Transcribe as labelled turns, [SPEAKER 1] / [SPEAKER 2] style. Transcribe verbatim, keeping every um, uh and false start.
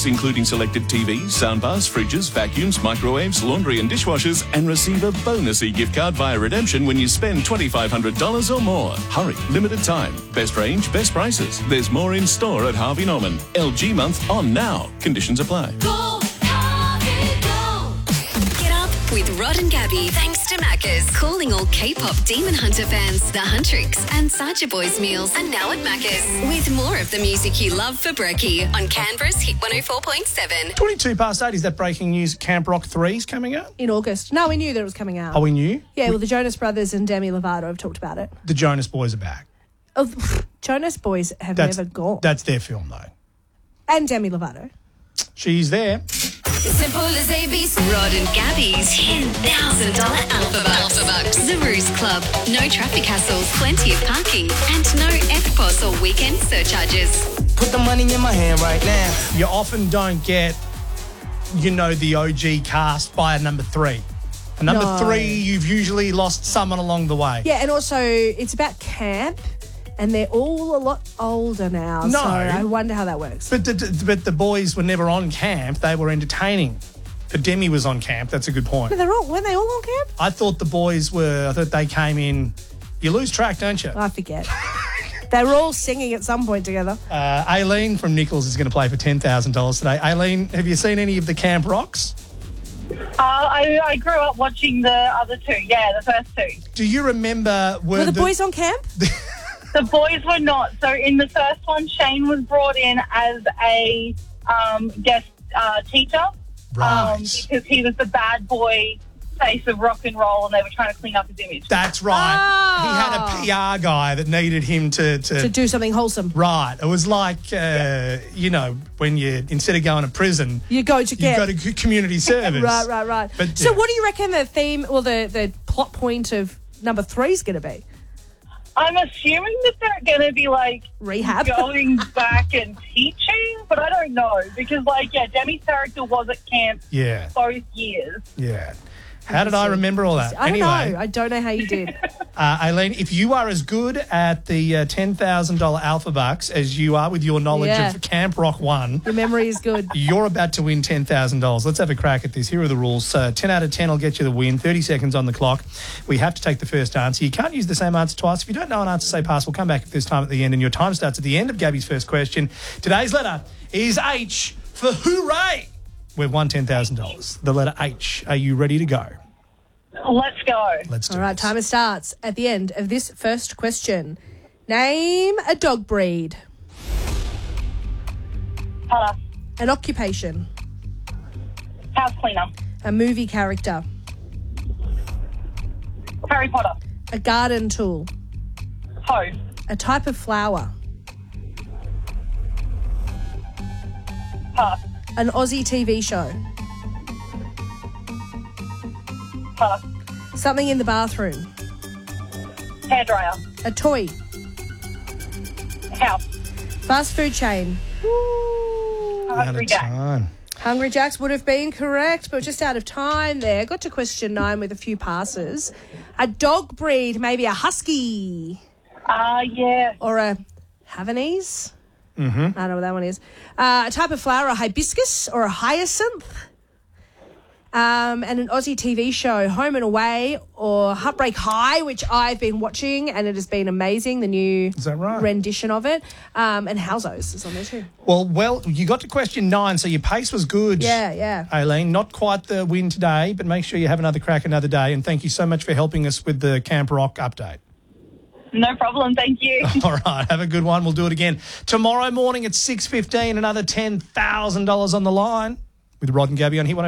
[SPEAKER 1] including selected T Vs, soundbars, fridges, vacuums, microwaves, laundry and dishwashers, and receive a bonus e-gift card via redemption when you spend twenty-five hundred dollars or more. Hurry, limited time. Best range, best prices. There's more in store at Harvey Norman. L G month on now. Conditions apply.
[SPEAKER 2] Go, Harvey, go. Get up with Rod and Gabby. Thanks to Macca's. Calling all K-pop Demon Hunter fans. The Huntrix and Sacha Boys meals are now at Macca's. With more of the music you love for brekkie on Canberra's Hit one oh four point seven.
[SPEAKER 3] twenty-two past eight, is that breaking news? Camp Rock three's coming out?
[SPEAKER 4] In August. No, we knew that it was coming out.
[SPEAKER 3] Oh, we knew?
[SPEAKER 4] Yeah, well, the Jonas Brothers and Demi Lovato have talked about it.
[SPEAKER 3] The Jonas Boys are back.
[SPEAKER 4] Oh, Jonas Boys have
[SPEAKER 3] That's,
[SPEAKER 4] never gone.
[SPEAKER 3] That's their film, though.
[SPEAKER 4] And Demi Lovato.
[SPEAKER 3] She's there.
[SPEAKER 2] Simple as A B C. Rod and Gabby's ten thousand dollars Alpha Bucks. Alpha Bucks. The Ruse Club. No traffic hassles, plenty of parking, and no F P O S or weekend surcharges.
[SPEAKER 5] Put the money in my hand right now.
[SPEAKER 3] You often don't get, you know, the O G cast by a number three. A number
[SPEAKER 4] No.
[SPEAKER 3] three, you've usually lost someone along the way.
[SPEAKER 4] Yeah, and also it's about camp, and they're all a lot older now.
[SPEAKER 3] No.
[SPEAKER 4] So I wonder how that works.
[SPEAKER 3] But the, but the boys were never on camp. They were entertaining. But Demi was on camp. That's a good point.
[SPEAKER 4] But they're all, weren't they all on camp?
[SPEAKER 3] I thought the boys were, I thought they came in. You lose track, don't you?
[SPEAKER 4] I forget. They were all singing at some point together.
[SPEAKER 3] Uh, Aileen from Nichols is going to play for ten thousand dollars today. Aileen, have you seen any of the Camp Rocks?
[SPEAKER 6] Uh, I, I grew up watching the other two. Yeah, the first two.
[SPEAKER 3] Do you remember...
[SPEAKER 4] Were the, boys on camp?
[SPEAKER 6] The boys were not. So in the first one, Shane was brought in as a um, guest uh, teacher.
[SPEAKER 3] Right.
[SPEAKER 6] Um, because he was the bad boy face of rock and roll, and they were trying to clean up his image.
[SPEAKER 3] That's right.
[SPEAKER 4] Oh.
[SPEAKER 3] He had a P R guy that needed him to... To,
[SPEAKER 4] To do something wholesome.
[SPEAKER 3] Right. It was like, uh, yeah. you know, when you, instead of going to prison...
[SPEAKER 4] You go to
[SPEAKER 3] you
[SPEAKER 4] camp.
[SPEAKER 3] go to c- community service.
[SPEAKER 4] Right, right, right.
[SPEAKER 3] But,
[SPEAKER 4] so
[SPEAKER 3] yeah.
[SPEAKER 4] what do you reckon the theme or the, the plot point of number three is going to be?
[SPEAKER 6] I'm assuming that they're going to be, like,
[SPEAKER 4] Rehab?
[SPEAKER 6] going back and teaching, but I don't know. Because, like, yeah, Demi's character was at camp
[SPEAKER 3] Yeah.
[SPEAKER 6] both years.
[SPEAKER 3] Yeah. How did I remember all that?
[SPEAKER 4] I don't
[SPEAKER 3] anyway,
[SPEAKER 4] know. I don't know how you did.
[SPEAKER 3] Uh, Aileen, if you are as good at the uh, ten thousand dollars Alpha Bucks as you are with your knowledge
[SPEAKER 4] Yeah.
[SPEAKER 3] of Camp Rock one,
[SPEAKER 4] Your memory is good.
[SPEAKER 3] you're about to win ten thousand dollars. Let's have a crack at this. Here are the rules. Uh, ten out of ten will get you the win. thirty seconds on the clock. We have to take the first answer. You can't use the same answer twice. If you don't know an answer, say pass. We'll come back at this time at the end, and your time starts at the end of Gabby's first question. Today's letter is H for hooray. We've won ten thousand dollars. The letter H. Are you ready to go?
[SPEAKER 6] Let's go.
[SPEAKER 3] Let's do
[SPEAKER 4] All right,
[SPEAKER 3] this.
[SPEAKER 4] timer starts at the end of this first question. Name a dog breed.
[SPEAKER 6] Pass.
[SPEAKER 4] An occupation.
[SPEAKER 6] House cleaner.
[SPEAKER 4] A movie character.
[SPEAKER 6] Harry Potter.
[SPEAKER 4] A garden tool.
[SPEAKER 6] Hoe.
[SPEAKER 4] A type of flower.
[SPEAKER 6] Pass.
[SPEAKER 4] An Aussie T V show.
[SPEAKER 6] Pass.
[SPEAKER 4] Something in the bathroom.
[SPEAKER 6] Hairdryer.
[SPEAKER 4] A toy.
[SPEAKER 6] House.
[SPEAKER 4] Fast food chain.
[SPEAKER 3] Out
[SPEAKER 6] Hungry
[SPEAKER 3] of
[SPEAKER 6] Jack.
[SPEAKER 3] time.
[SPEAKER 4] Hungry Jacks would have been correct, but just out of time there. Got to question nine with a few passes. A dog breed, maybe a husky
[SPEAKER 6] Ah, uh, yeah.
[SPEAKER 4] or a Havanese. Mm-hmm. I don't know what that one is. Uh, a type of flower, a hibiscus or a hyacinth. Um, and an Aussie T V show, Home and Away or Heartbreak High, which I've been watching and it has been amazing, the new
[SPEAKER 3] Is that right?
[SPEAKER 4] rendition of it. Um, and Housos is on there too.
[SPEAKER 3] Well, well, you got to question nine, so your pace was good.
[SPEAKER 4] Yeah, yeah.
[SPEAKER 3] Aileen, not quite the win today, but make sure you have another crack another day. And thank you so much for helping us with the Camp Rock update.
[SPEAKER 6] No problem. Thank you.
[SPEAKER 3] All right, have a good one. We'll do it again tomorrow morning at six fifteen. Another ten thousand dollars on the line with Rod and Gabby on Hit one oh four.